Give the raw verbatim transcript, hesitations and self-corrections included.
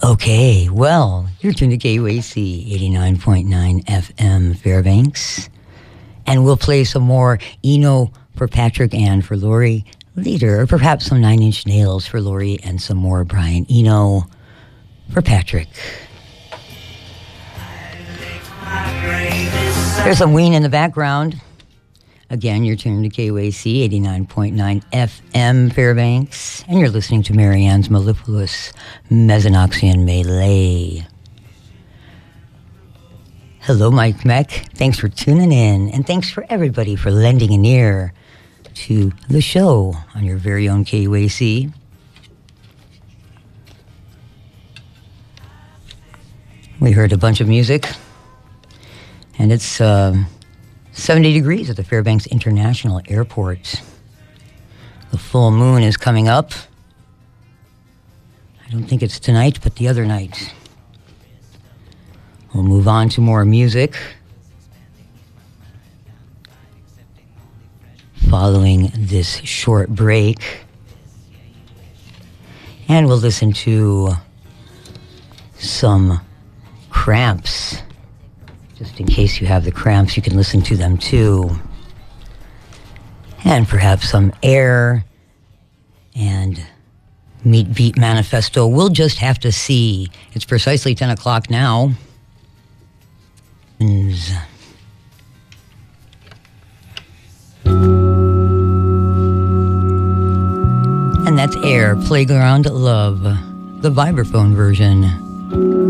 Okay, well, you're tuned to K U A C eighty-nine point nine F M Fairbanks. And we'll play some more Eno for Patrick and for Lori Leader, or perhaps some Nine Inch Nails for Lori and some more Brian Eno for Patrick. There's some Ween in the background. Again, you're tuned to K U A C eighty-nine point nine F M Fairbanks, and you're listening to Marianne's Mellifluous Mezanoxian Melee. Hello, Mike Meck. Thanks for tuning in, and thanks for everybody for lending an ear to the show on your very own K U A C. We heard a bunch of music, and it's uh, seventy degrees at the Fairbanks International Airport. The full moon is coming up. I don't think it's tonight, but the other night. We'll move on to more music following this short break. And we'll listen to some Cramps. Just in case you have the cramps, you can listen to them too. And perhaps some Air and Meat Beat Manifesto. We'll just have to see. It's precisely ten o'clock now. And that's Air, Playground Love, the vibraphone version.